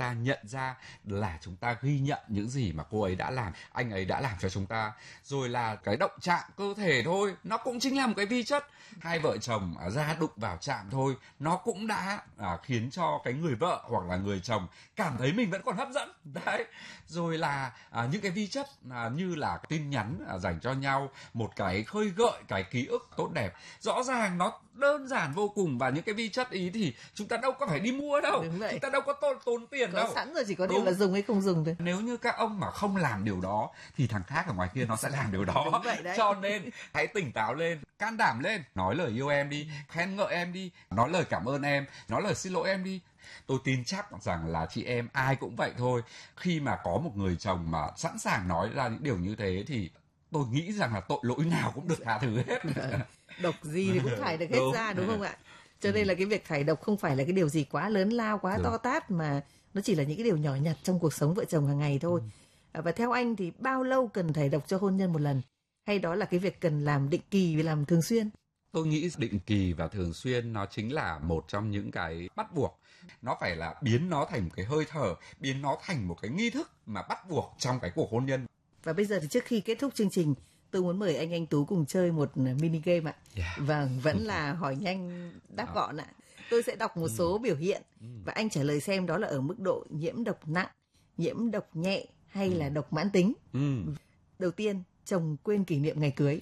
ta nhận ra là chúng ta ghi nhận những gì mà cô ấy đã làm, anh ấy đã làm cho chúng ta. Rồi là cái động chạm cơ thể thôi, nó cũng chính là một cái vi chất. Hai vợ chồng ra đụng vào chạm thôi, nó cũng đã khiến cho cái người vợ hoặc là người chồng cảm thấy mình vẫn còn hấp dẫn. Đấy. Rồi là những cái vi chất như là tin nhắn dành cho nhau, một cái khơi gợi cái ký ức tốt đẹp. Rõ ràng nó đơn giản vô cùng, và những cái vi chất ý thì chúng ta đâu có phải đi mua đâu, chúng ta đâu có tốn tiền có đâu. Có sẵn rồi, chỉ có điều là dùng hay không dùng thôi. Nếu như các ông mà không làm điều đó thì thằng khác ở ngoài kia nó sẽ làm điều đó. Cho nên hãy tỉnh táo lên, can đảm lên, nói lời yêu em đi, khen ngợi em đi, nói lời cảm ơn em, nói lời xin lỗi em đi. Tôi tin chắc rằng là chị em ai cũng vậy thôi. Khi mà có một người chồng mà sẵn sàng nói ra những điều như thế thì tôi nghĩ rằng là tội lỗi nào cũng được tha thứ hết. Độc gì thì cũng thải được hết ra, đúng không ạ? Cho nên là cái việc thải độc không phải là cái điều gì quá lớn lao, quá to tát, mà nó chỉ là những cái điều nhỏ nhặt trong cuộc sống vợ chồng hàng ngày thôi. Và theo anh thì bao lâu cần thải độc cho hôn nhân một lần? Hay đó là cái việc cần làm định kỳ và làm thường xuyên? Tôi nghĩ định kỳ và thường xuyên nó chính là một trong những cái bắt buộc. Nó phải là biến nó thành một cái hơi thở, biến nó thành một cái nghi thức mà bắt buộc trong cái cuộc hôn nhân. Và bây giờ thì trước khi kết thúc chương trình, tôi muốn mời anh Tú cùng chơi một mini game ạ. Vâng, vẫn là hỏi nhanh đáp gọn ạ. Tôi sẽ đọc một số biểu hiện và anh trả lời xem đó là ở mức độ nhiễm độc nặng, nhiễm độc nhẹ hay là độc mãn tính. Đầu tiên, chồng quên kỷ niệm ngày cưới.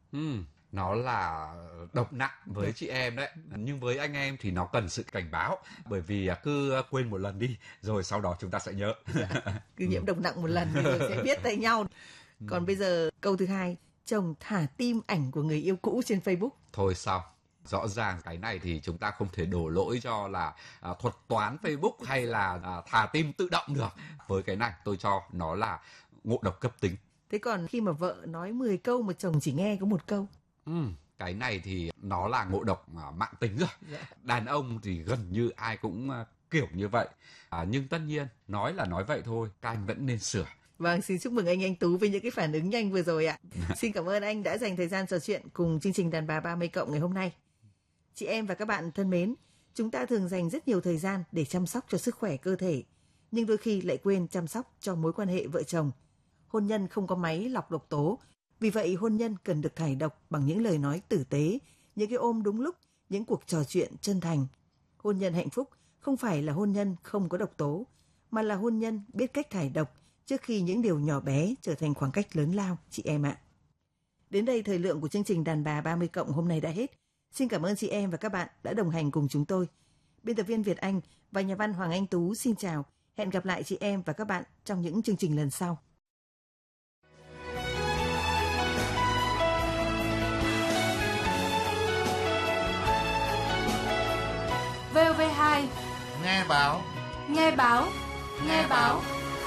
Nó là độc nặng với chị em đấy, nhưng với anh em thì nó cần sự cảnh báo, bởi vì cứ quên một lần đi rồi sau đó chúng ta sẽ nhớ. Cứ nhiễm độc nặng một lần thì rồi sẽ biết tay nhau. Còn bây giờ câu thứ hai, chồng thả tim ảnh của người yêu cũ trên Facebook. Thôi sao? Rõ ràng cái này thì chúng ta không thể đổ lỗi cho là thuật toán Facebook hay là thả tim tự động được. Với cái này tôi cho nó là ngộ độc cấp tính. Thế còn khi mà vợ nói 10 câu mà chồng chỉ nghe có một câu? Cái này thì nó là ngộ độc mãn tính rồi. Đàn ông thì gần như ai cũng kiểu như vậy. Nhưng tất nhiên nói là nói vậy thôi, các anh vẫn nên sửa. Vâng, xin chúc mừng anh Tú với những cái phản ứng nhanh vừa rồi ạ. Xin cảm ơn anh đã dành thời gian trò chuyện cùng chương trình Đàn bà 30+ ngày hôm nay. Chị em và các bạn thân mến, chúng ta thường dành rất nhiều thời gian để chăm sóc cho sức khỏe cơ thể, nhưng đôi khi lại quên chăm sóc cho mối quan hệ vợ chồng. Hôn nhân không có máy lọc độc tố, vì vậy hôn nhân cần được thải độc bằng những lời nói tử tế, những cái ôm đúng lúc, những cuộc trò chuyện chân thành. Hôn nhân hạnh phúc không phải là hôn nhân không có độc tố, mà là hôn nhân biết cách thải độc trước khi những điều nhỏ bé trở thành khoảng cách lớn lao, chị em ạ. Đến đây thời lượng của chương trình Đàn bà 30+ hôm nay đã hết. Xin cảm ơn chị em và các bạn đã đồng hành cùng chúng tôi. Biên tập viên Việt Anh và nhà văn Hoàng Anh Tú xin chào. Hẹn gặp lại chị em và các bạn trong những chương trình lần sau. VOV2 Nghe báo. Nghe báo. Nghe báo.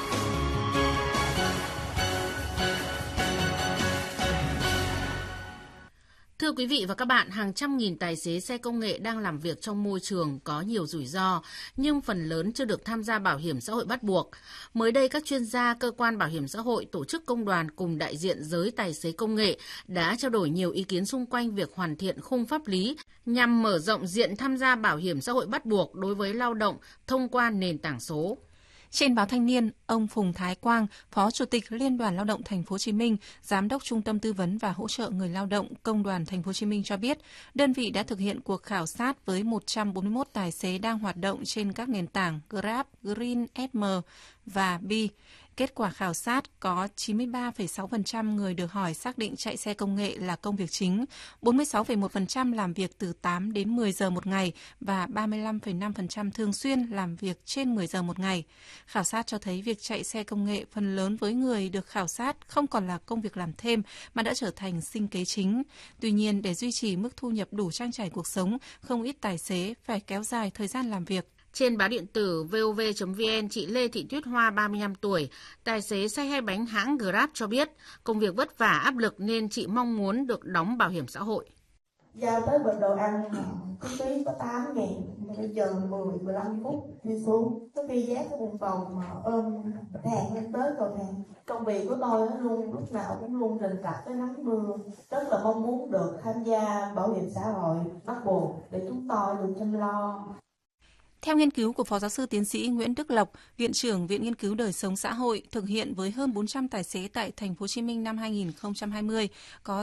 Thưa quý vị và các bạn, hàng trăm nghìn tài xế xe công nghệ đang làm việc trong môi trường có nhiều rủi ro, nhưng phần lớn chưa được tham gia bảo hiểm xã hội bắt buộc. Mới đây, các chuyên gia, cơ quan bảo hiểm xã hội, tổ chức công đoàn cùng đại diện giới tài xế công nghệ đã trao đổi nhiều ý kiến xung quanh việc hoàn thiện khung pháp lý nhằm mở rộng diện tham gia bảo hiểm xã hội bắt buộc đối với lao động thông qua nền tảng số. Trên báo Thanh niên, ông Phùng Thái Quang, Phó Chủ tịch Liên đoàn Lao động Thành phố Hồ Chí Minh, Giám đốc Trung tâm Tư vấn và Hỗ trợ người lao động Công đoàn Thành phố Hồ Chí Minh cho biết, đơn vị đã thực hiện cuộc khảo sát với 141 tài xế đang hoạt động trên các nền tảng Grab, Green, SM và Bi. Kết quả khảo sát có 93,6% người được hỏi xác định chạy xe công nghệ là công việc chính, 46,1% làm việc từ 8 đến 10 giờ một ngày và 35,5% thường xuyên làm việc trên 10 giờ một ngày. Khảo sát cho thấy việc chạy xe công nghệ phần lớn với người được khảo sát không còn là công việc làm thêm mà đã trở thành sinh kế chính. Tuy nhiên, để duy trì mức thu nhập đủ trang trải cuộc sống, không ít tài xế phải kéo dài thời gian làm việc. Trên báo điện tử vov.vn, chị Lê Thị Tuyết Hoa, 35 tuổi, tài xế xe hai bánh hãng Grab cho biết công việc vất vả áp lực nên chị mong muốn được đóng bảo hiểm xã hội. Giao tới bịch đồ ăn cái phí có 8.000, bây giờ 10-15 phút đi xuống. Có khi vé cái vùng vòng mà ôm hàng lên tới cầu thang. Công việc của tôi luôn lúc nào cũng luôn rình rập với nắng mưa. Rất là mong muốn được tham gia bảo hiểm xã hội bắt buộc để chúng tôi được chăm lo. Theo nghiên cứu của Phó Giáo sư Tiến sĩ Nguyễn Đức Lộc, Viện trưởng Viện Nghiên cứu Đời sống xã hội thực hiện với hơn 400 tài xế tại Thành phố Hồ Chí Minh năm 2020, có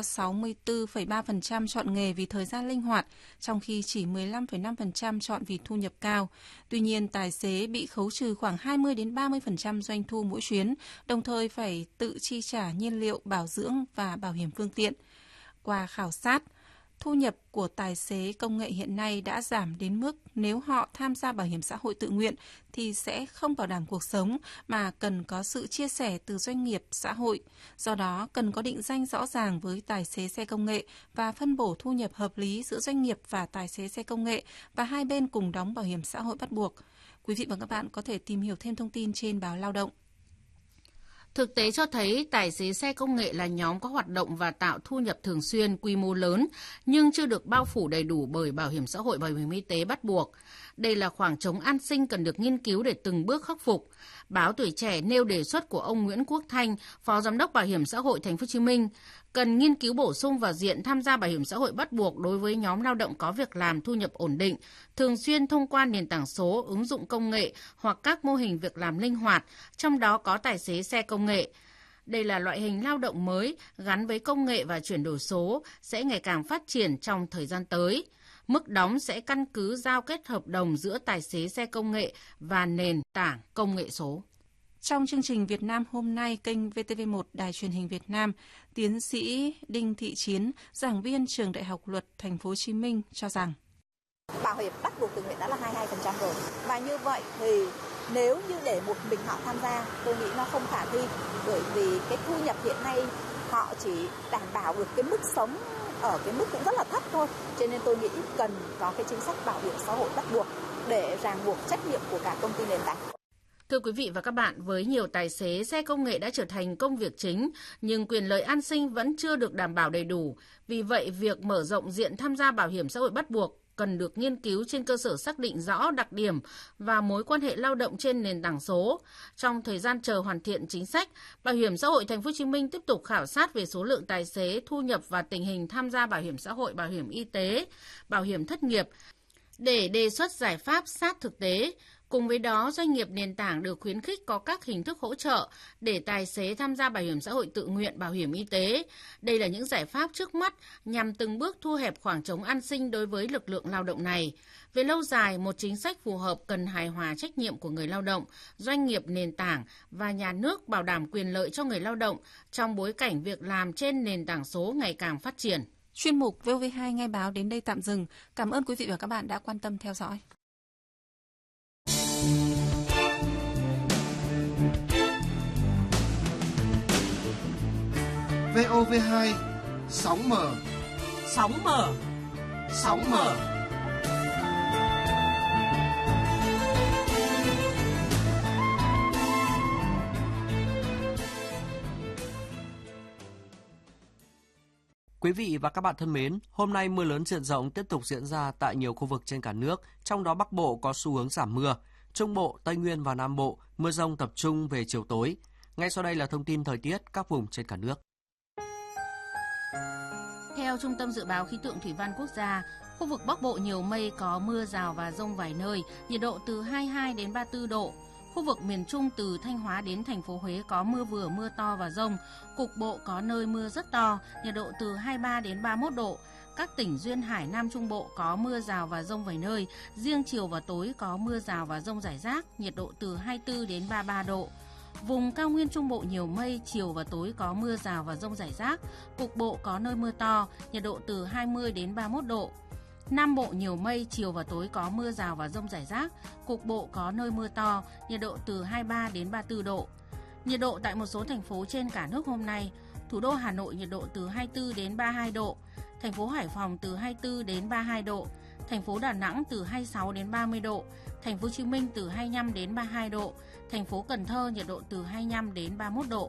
64,3% chọn nghề vì thời gian linh hoạt, trong khi chỉ 15,5% chọn vì thu nhập cao. Tuy nhiên, tài xế bị khấu trừ khoảng 20 đến 30% doanh thu mỗi chuyến, đồng thời phải tự chi trả nhiên liệu, bảo dưỡng và bảo hiểm phương tiện. Qua khảo sát, thu nhập của tài xế công nghệ hiện nay đã giảm đến mức nếu họ tham gia bảo hiểm xã hội tự nguyện thì sẽ không bảo đảm cuộc sống mà cần có sự chia sẻ từ doanh nghiệp, xã hội. Do đó, cần có định danh rõ ràng với tài xế xe công nghệ và phân bổ thu nhập hợp lý giữa doanh nghiệp và tài xế xe công nghệ và hai bên cùng đóng bảo hiểm xã hội bắt buộc. Quý vị và các bạn có thể tìm hiểu thêm thông tin trên báo Lao động. Thực tế cho thấy tài xế xe công nghệ là nhóm có hoạt động và tạo thu nhập thường xuyên, quy mô lớn, nhưng chưa được bao phủ đầy đủ bởi bảo hiểm xã hội, bảo hiểm y tế bắt buộc. Đây là khoảng trống an sinh cần được nghiên cứu để từng bước khắc phục. Báo Tuổi Trẻ nêu đề xuất của ông Nguyễn Quốc Thanh, Phó Giám đốc Bảo hiểm xã hội Thành phố Hồ Chí Minh, cần nghiên cứu bổ sung vào diện tham gia bảo hiểm xã hội bắt buộc đối với nhóm lao động có việc làm thu nhập ổn định, thường xuyên thông qua nền tảng số, ứng dụng công nghệ hoặc các mô hình việc làm linh hoạt, trong đó có tài xế xe công nghệ. Đây là loại hình lao động mới gắn với công nghệ và chuyển đổi số sẽ ngày càng phát triển trong thời gian tới. Mức đóng sẽ căn cứ giao kết hợp đồng giữa tài xế xe công nghệ và nền tảng công nghệ số. Trong chương trình Việt Nam hôm nay, kênh VTV1 Đài Truyền hình Việt Nam, tiến sĩ Đinh Thị Chiến, giảng viên Trường Đại học Luật Thành phố Hồ Chí Minh cho rằng bảo hiểm bắt buộc tự nguyện đã là 22% rồi. Và như vậy thì nếu như để một mình họ tham gia, tôi nghĩ nó không khả thi, bởi vì cái thu nhập hiện nay họ chỉ đảm bảo được cái mức sống ở cái mức cũng rất là thấp thôi. Cho nên tôi nghĩ cần có cái chính sách bảo hiểm xã hội bắt buộc để ràng buộc trách nhiệm của cả công ty nền tảng. Thưa quý vị và các bạn, với nhiều tài xế, xe công nghệ đã trở thành công việc chính, nhưng quyền lợi an sinh vẫn chưa được đảm bảo đầy đủ. Vì vậy, việc mở rộng diện tham gia bảo hiểm xã hội bắt buộc cần được nghiên cứu trên cơ sở xác định rõ đặc điểm và mối quan hệ lao động trên nền tảng số. Trong thời gian chờ hoàn thiện chính sách, Bảo hiểm xã hội Thành phố Hồ Chí Minh tiếp tục khảo sát về số lượng tài xế, thu nhập và tình hình tham gia bảo hiểm xã hội, bảo hiểm y tế, bảo hiểm thất nghiệp để đề xuất giải pháp sát thực tế. Cùng với đó, doanh nghiệp nền tảng được khuyến khích có các hình thức hỗ trợ để tài xế tham gia bảo hiểm xã hội tự nguyện, bảo hiểm y tế. Đây là những giải pháp trước mắt nhằm từng bước thu hẹp khoảng trống an sinh đối với lực lượng lao động này. Về lâu dài, một chính sách phù hợp cần hài hòa trách nhiệm của người lao động, doanh nghiệp nền tảng và nhà nước bảo đảm quyền lợi cho người lao động trong bối cảnh việc làm trên nền tảng số ngày càng phát triển. Chuyên mục VOV2 Nghe Báo đến đây tạm dừng. Cảm ơn quý vị và các bạn đã quan tâm theo dõi. VOV2 sóng mở. Sóng mở. Sóng mở. Quý vị và các bạn thân mến, hôm nay mưa lớn diện rộng tiếp tục diễn ra tại nhiều khu vực trên cả nước, trong đó Bắc Bộ có xu hướng giảm mưa. Trung Bộ, Tây Nguyên và Nam Bộ, mưa dông tập trung về chiều tối. Ngay sau đây là thông tin thời tiết các vùng trên cả nước. Theo Trung tâm Dự báo Khí tượng Thủy văn Quốc gia, khu vực Bắc Bộ nhiều mây có mưa rào và dông vài nơi, nhiệt độ từ 22 đến 34 độ. Khu vực miền Trung từ Thanh Hóa đến thành phố Huế có mưa vừa, mưa to và dông. Cục bộ có nơi mưa rất to, nhiệt độ từ 23 đến 31 độ. Các tỉnh duyên hải Nam Trung Bộ có mưa rào và dông vài nơi, riêng chiều và tối có mưa rào và dông rải rác, nhiệt độ từ 24 đến 33 độ. Vùng cao nguyên Trung Bộ nhiều mây, chiều và tối có mưa rào và dông rải rác, cục bộ có nơi mưa to, nhiệt độ từ 20 đến 31 độ. Nam Bộ nhiều mây, chiều và tối có mưa rào và dông rải rác, cục bộ có nơi mưa to, nhiệt độ từ 23 đến 34 độ. Nhiệt độ tại một số thành phố trên cả nước hôm nay: thủ đô Hà Nội nhiệt độ từ 24 đến 32 độ, thành phố Hải Phòng từ 24 đến 32 độ, thành phố Đà Nẵng từ 26 đến 30 độ, thành phố Hồ Chí Minh từ 25 đến 32 độ, thành phố Cần Thơ nhiệt độ từ 25 đến 31 độ.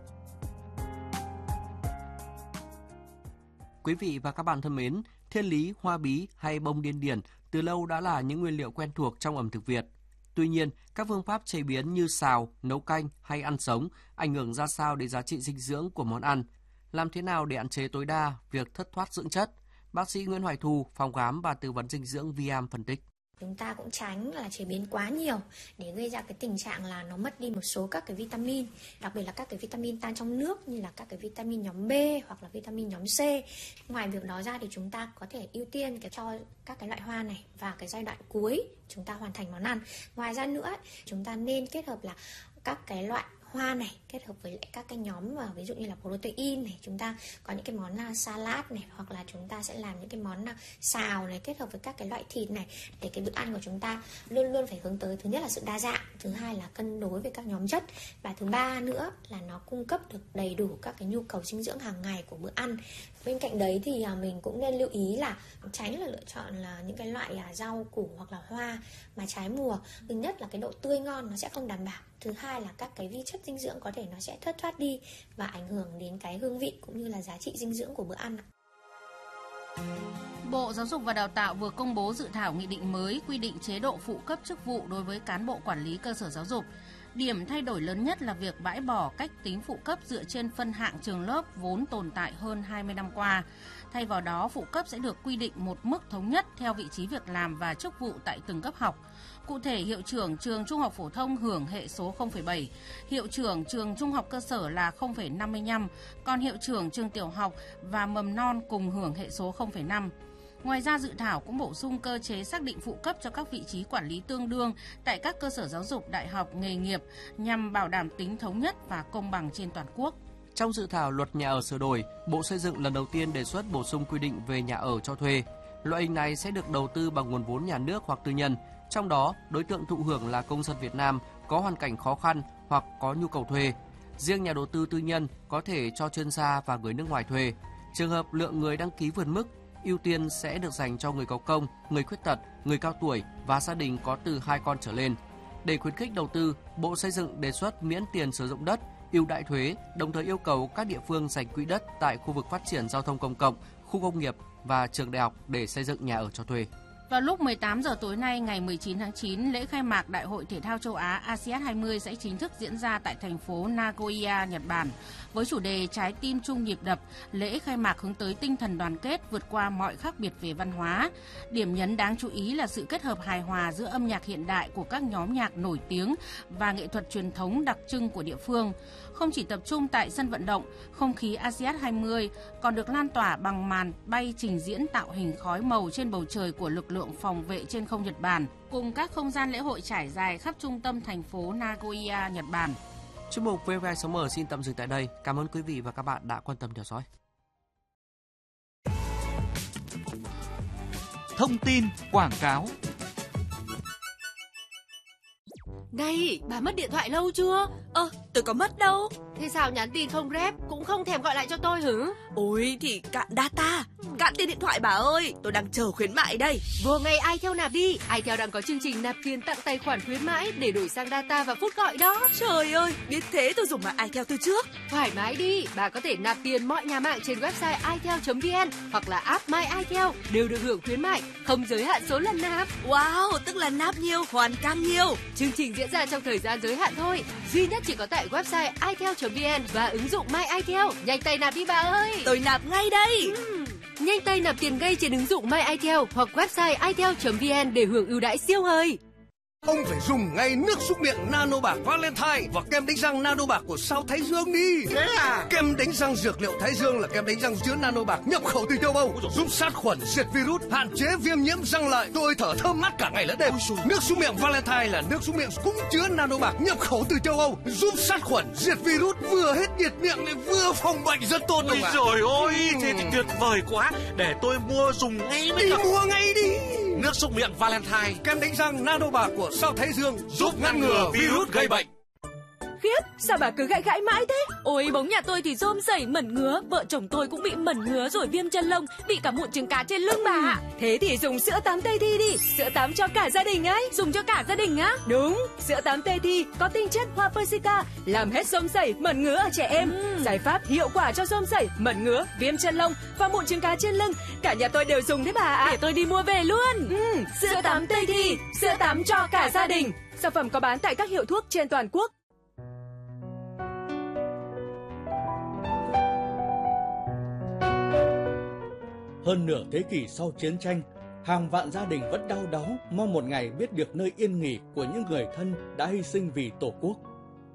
Quý vị và các bạn thân mến, thiên lý, hoa bí hay bông điên điển từ lâu đã là những nguyên liệu quen thuộc trong ẩm thực Việt. Tuy nhiên, các phương pháp chế biến như xào, nấu canh hay ăn sống ảnh hưởng ra sao đến giá trị dinh dưỡng của món ăn? Làm thế nào để hạn chế tối đa việc thất thoát dưỡng chất? Bác sĩ Nguyễn Hoài Thu, phòng khám và tư vấn dinh dưỡng Viam phân tích. Chúng ta cũng tránh là chế biến quá nhiều để gây ra cái tình trạng là nó mất đi một số các cái vitamin, đặc biệt là các cái vitamin tan trong nước như là các cái vitamin nhóm B hoặc là vitamin nhóm C. Ngoài việc đó ra thì chúng ta có thể ưu tiên cho các cái loại hoa này vào cái giai đoạn cuối chúng ta hoàn thành món ăn. Ngoài ra nữa, chúng ta nên kết hợp là các cái loại hoa này kết hợp với lại các cái nhóm ví dụ như là protein này, chúng ta có những cái món salad này, hoặc là chúng ta sẽ làm những cái món xào này kết hợp với các cái loại thịt này, để cái bữa ăn của chúng ta luôn luôn phải hướng tới thứ nhất là sự đa dạng, thứ hai là cân đối với các nhóm chất, và thứ ba nữa là nó cung cấp được đầy đủ các cái nhu cầu dinh dưỡng hàng ngày của bữa ăn. Bên cạnh đấy thì mình cũng nên lưu ý là tránh là lựa chọn là những cái loại rau củ hoặc là hoa mà trái mùa. Thứ nhất là cái độ tươi ngon nó sẽ không đảm bảo, thứ hai là các cái vi chất dinh dưỡng có thể nó sẽ thất thoát đi và ảnh hưởng đến cái hương vị cũng như là giá trị dinh dưỡng của bữa ăn. Bộ Giáo dục và Đào tạo vừa công bố dự thảo nghị định mới quy định chế độ phụ cấp chức vụ đối với cán bộ quản lý cơ sở giáo dục. Điểm thay đổi lớn nhất là việc bãi bỏ cách tính phụ cấp dựa trên phân hạng trường lớp vốn tồn tại hơn 20 năm qua. Thay vào đó, phụ cấp sẽ được quy định một mức thống nhất theo vị trí việc làm và chức vụ tại từng cấp học. Cụ thể, hiệu trưởng trường trung học phổ thông hưởng hệ số 0,7, hiệu trưởng trường trung học cơ sở là 0,55, còn hiệu trưởng trường tiểu học và mầm non cùng hưởng hệ số 0,5. Ngoài ra, dự thảo cũng bổ sung cơ chế xác định phụ cấp cho các vị trí quản lý tương đương tại các cơ sở giáo dục, đại học, nghề nghiệp nhằm bảo đảm tính thống nhất và công bằng trên toàn quốc. Trong dự thảo luật nhà ở sửa đổi, Bộ Xây dựng lần đầu tiên đề xuất bổ sung quy định về nhà ở cho thuê. Loại hình này sẽ được đầu tư bằng nguồn vốn nhà nước hoặc tư nhân. Trong đó, đối tượng thụ hưởng là công dân Việt Nam có hoàn cảnh khó khăn hoặc có nhu cầu thuê. Riêng nhà đầu tư tư nhân có thể cho chuyên gia và người nước ngoài thuê. Trường hợp lượng người đăng ký vượt mức, ưu tiên sẽ được dành cho người có công, người khuyết tật, người cao tuổi và gia đình có từ 2 con trở lên. Để khuyến khích đầu tư, Bộ Xây dựng đề xuất miễn tiền sử dụng đất, ưu đãi thuế, đồng thời yêu cầu các địa phương dành quỹ đất tại khu vực phát triển giao thông công cộng, khu công nghiệp và trường đại học để xây dựng nhà ở cho thuê. Vào lúc 18 giờ tối nay ngày 19 tháng 9, lễ khai mạc Đại hội Thể thao châu Á ASEAN 20 sẽ chính thức diễn ra tại thành phố Nagoya, Nhật Bản. Với chủ đề Trái tim chung nhịp đập, lễ khai mạc hướng tới tinh thần đoàn kết vượt qua mọi khác biệt về văn hóa. Điểm nhấn đáng chú ý là sự kết hợp hài hòa giữa âm nhạc hiện đại của các nhóm nhạc nổi tiếng và nghệ thuật truyền thống đặc trưng của địa phương. Không chỉ tập trung tại sân vận động, không khí ASEAN 20 còn được lan tỏa bằng màn bay trình diễn tạo hình khói màu trên bầu trời của lực lượng phòng vệ trên không Nhật Bản, cùng các không gian lễ hội trải dài khắp trung tâm thành phố Nagoya, Nhật Bản. Chuyên mục VOV Sống Mở xin tạm dừng tại đây. Cảm ơn quý vị và các bạn đã quan tâm theo dõi. Thông tin quảng cáo. Này, bà mất điện thoại lâu chưa? Tôi có mất đâu. Thế sao nhắn tin không rep, cũng không thèm gọi lại cho tôi hử? Ôi thì cạn data, cạn tiền điện thoại bà ơi, tôi đang chờ khuyến mại đây. Vừa ngày iTel nạp đi, iTel đang có chương trình nạp tiền tặng tài khoản khuyến mãi để đổi sang data và phút gọi đó. Trời ơi, biết thế tôi dùng mà iTel từ trước. Thoải mái đi, bà có thể nạp tiền mọi nhà mạng trên website itel.vn hoặc là app My iTel đều được hưởng khuyến mại, không giới hạn số lần nạp. Wow, tức là nạp nhiều hoàn càng nhiều. Chương trình diễn ra trong thời gian giới hạn thôi, duy nhất chỉ có tại website itel.vn và ứng dụng My iTel. Nhanh tay nạp đi bà ơi. Tôi nạp ngay đây. Nhanh tay nạp tiền ngay trên ứng dụng My iTel hoặc website itel.vn để hưởng ưu đãi siêu hời. Ông phải dùng ngay nước súc miệng Nano Bạc Valentine và kem đánh răng Nano Bạc của Sao Thái Dương đi. Thế à? Kem đánh răng dược liệu Thái Dương là kem đánh răng chứa Nano Bạc nhập khẩu từ châu Âu, giúp sát khuẩn, diệt virus, hạn chế viêm nhiễm răng lợi. Tôi thở thơm mát cả ngày lẫn đêm. Nước súc miệng Valentine là nước súc miệng cũng chứa Nano Bạc nhập khẩu từ châu Âu, giúp sát khuẩn, diệt virus, vừa hết nhiệt miệng lại vừa phòng bệnh, rất tốt. Ôi trời ơi, thế thì tuyệt vời quá. Để tôi mua dùng ngay mới được. Mua ngay đi. Nước súc miệng Valentine, kem đánh răng Nano Bạc của Sao Thái Dương giúp ngăn ngừa virus gây bệnh. Khiếp, sao bà cứ gãi gãi mãi thế? Ôi, bóng nhà tôi thì rôm rẩy mẩn ngứa, vợ chồng tôi cũng bị mẩn ngứa rồi viêm chân lông, bị cả mụn trứng cá trên lưng bà. Thế thì dùng sữa tắm Tây Thi đi, sữa tắm cho cả gia đình ấy. Dùng cho cả gia đình á? Đúng, sữa tắm Tây Thi có tinh chất hoa persica, làm hết rôm rẩy, mẩn ngứa ở trẻ em. Giải pháp hiệu quả cho rôm rẩy, mẩn ngứa, viêm chân lông và mụn trứng cá trên lưng. Cả nhà tôi đều dùng đấy bà ạ. Để tôi đi mua về luôn. Sữa tắm Tây Thi, sữa tắm cho cả gia đình. Sản phẩm có bán tại các hiệu thuốc trên toàn quốc. Hơn nửa thế kỷ sau chiến tranh, hàng vạn gia đình vẫn đau đáu mong một ngày biết được nơi yên nghỉ của những người thân đã hy sinh vì Tổ quốc.